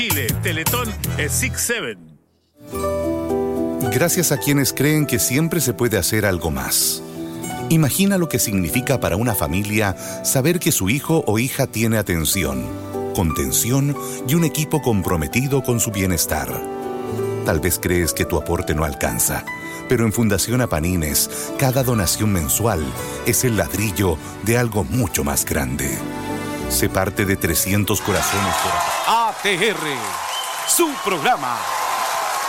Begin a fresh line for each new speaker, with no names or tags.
Chile, Teletón es 6-7.
Gracias a quienes creen que siempre se puede hacer algo más. Imagina lo que significa para una familia saber que su hijo o hija tiene atención, contención y un equipo comprometido con su bienestar. Tal vez crees que tu aporte no alcanza, pero en Fundación Apanines, cada donación mensual es el ladrillo de algo mucho más grande. Sé parte de 300 corazones por...
ATR, su programa.